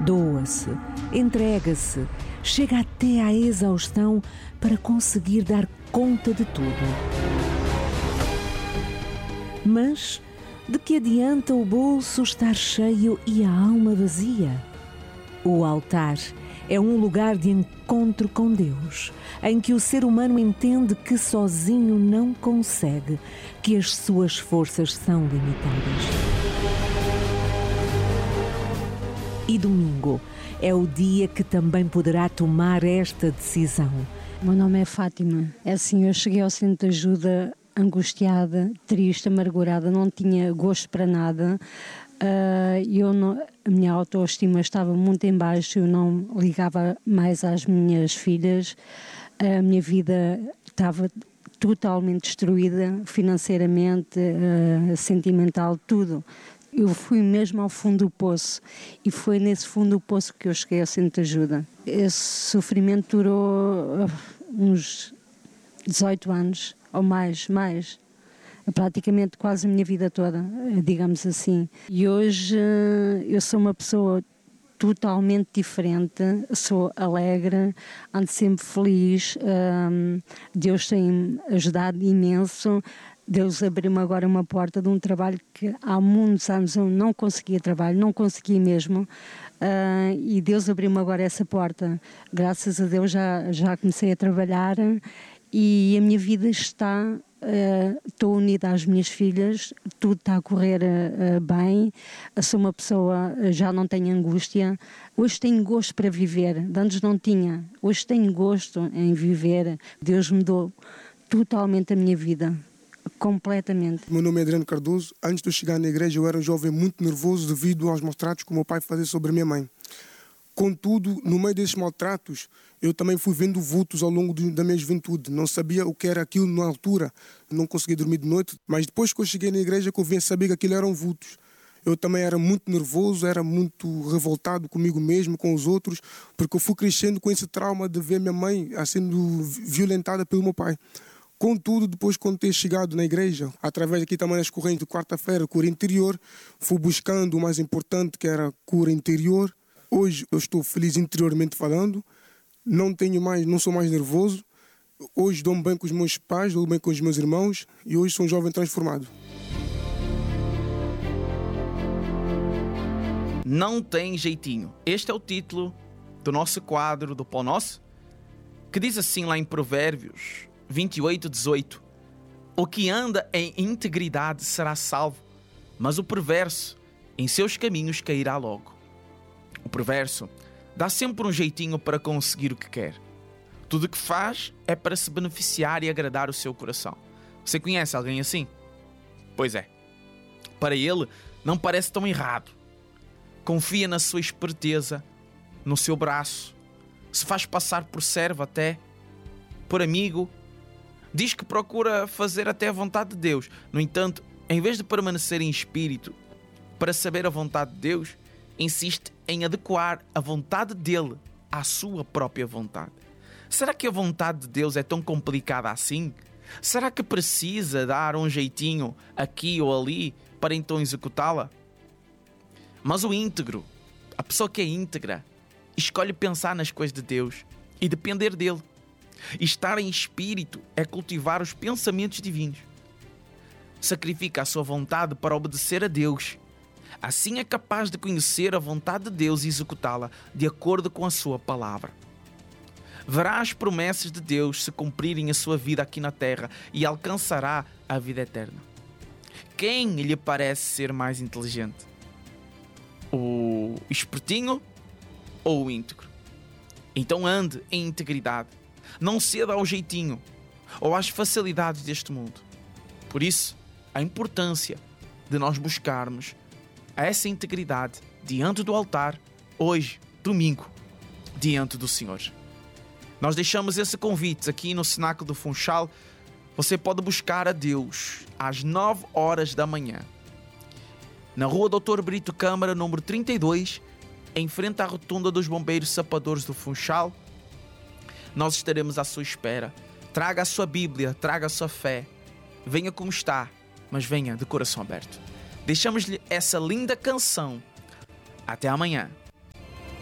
Doa-se, entrega-se, chega até à exaustão para conseguir dar conta de tudo. Mas de que adianta o bolso estar cheio e a alma vazia? O altar é um lugar de encontro com Deus, em que o ser humano entende que sozinho não consegue, que as suas forças são limitadas. E domingo é o dia que também poderá tomar esta decisão. O meu nome é Fátima. É assim, eu cheguei ao centro de ajuda angustiada, triste, amargurada, não tinha gosto para nada. A minha autoestima estava muito em baixo, eu não ligava mais às minhas filhas, a minha vida estava totalmente destruída, financeiramente, sentimental, tudo. Eu fui mesmo ao fundo do poço e foi nesse fundo do poço que eu cheguei ao centro de ajuda. Esse sofrimento durou uns 18 anos ou mais. Praticamente quase a minha vida toda, digamos assim. E hoje eu sou uma pessoa totalmente diferente, sou alegre, ando sempre feliz, Deus tem ajudado imenso, Deus abriu-me agora uma porta de um trabalho que há muitos anos eu não conseguia trabalho, não conseguia mesmo, e Deus abriu-me agora essa porta. Graças a Deus já comecei a trabalhar e a minha vida está... Estou unida às minhas filhas, tudo está a correr bem, sou uma pessoa, já não tenho angústia, hoje tenho gosto para viver, de antes não tinha, hoje tenho gosto em viver, Deus mudou totalmente a minha vida, completamente. Meu nome é Adriano Cardoso. Antes de eu chegar na igreja eu era um jovem muito nervoso devido aos maus tratos que o meu pai fazia sobre a minha mãe. Contudo, no meio desses maltratos, eu também fui vendo vultos ao longo da minha juventude. Não sabia o que era aquilo na altura, não conseguia dormir de noite, mas depois que eu cheguei na igreja que eu vim a saber que aquilo eram vultos. Eu também era muito nervoso, era muito revoltado comigo mesmo, com os outros, porque eu fui crescendo com esse trauma de ver minha mãe sendo violentada pelo meu pai. Contudo, depois quando ter chegado na igreja, através aqui também das correntes de quarta-feira, cura interior, fui buscando o mais importante que era cura interior. Hoje eu estou feliz interiormente falando, não sou mais nervoso. Hoje dou-me bem com os meus pais, dou-me bem com os meus irmãos e hoje sou um jovem transformado. Não tem jeitinho. Este é o título do nosso quadro do Pão Nosso, que diz assim lá em Provérbios 28:18: o que anda em integridade será salvo, mas o perverso em seus caminhos cairá logo. O perverso dá sempre um jeitinho para conseguir o que quer. Tudo o que faz é para se beneficiar e agradar o seu coração. Você conhece alguém assim? Pois é. Para ele, não parece tão errado. Confia na sua esperteza, no seu braço, se faz passar por servo até, por amigo. Diz que procura fazer até a vontade de Deus. No entanto, em vez de permanecer em espírito para saber a vontade de Deus, insiste em adequar a vontade dele à sua própria vontade. Será que a vontade de Deus é tão complicada assim? Será que precisa dar um jeitinho aqui ou ali para então executá-la? Mas o íntegro, a pessoa que é íntegra, escolhe pensar nas coisas de Deus e depender dele. Estar em espírito é cultivar os pensamentos divinos. Sacrifica a sua vontade para obedecer a Deus. Assim é capaz de conhecer a vontade de Deus e executá-la de acordo com a sua palavra. Verá as promessas de Deus se cumprirem a sua vida aqui na terra e alcançará a vida eterna. Quem lhe parece ser mais inteligente? O espertinho ou o íntegro? Então ande em integridade. Não ceda ao jeitinho ou às facilidades deste mundo. Por isso, a importância de nós buscarmos essa integridade diante do altar, hoje, domingo, diante do Senhor. Nós deixamos esse convite aqui no Cenáculo do Funchal. Você pode buscar a Deus às 9 horas da manhã, na rua Dr. Brito Câmara, número 32, em frente à rotunda dos Bombeiros Sapadores do Funchal. Nós estaremos à sua espera. Traga a sua Bíblia, traga a sua fé. Venha como está, mas venha de coração aberto. Deixamos-lhe essa linda canção. Até amanhã.